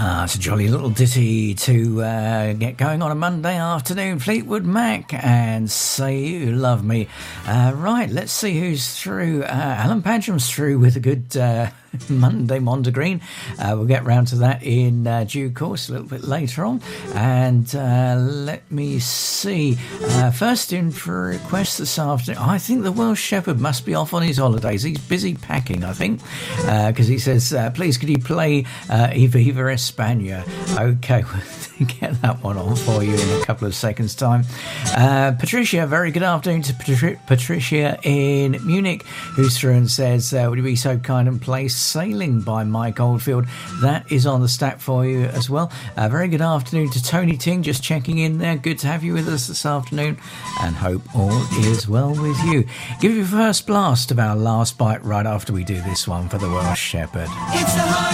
It's a jolly little ditty to get going on a Monday afternoon. Fleetwood Mac and Say You Love Me. Right, let's see who's through. Alan Padgham's through with a good Monday Mondegreen. We'll get round to that in due course a little bit later on. And let me see. First in for a request this afternoon. I think the Welsh Shepherd must be off on his holidays. He's busy packing, I think, because he says, please could you play Y Viva España? Okay, we'll get that one on for you in a couple of seconds' time. Patricia, very good afternoon to Patricia in Munich, who's through and says, would you be so kind and play Sailing by Mike Oldfield? That is on the stack for you as well. Very good afternoon to Tony Ting, just checking in there. Good to have you with us this afternoon, and hope all is well with you. Give you first blast of our last bite right after we do this one for the Welsh Shepherd. It's the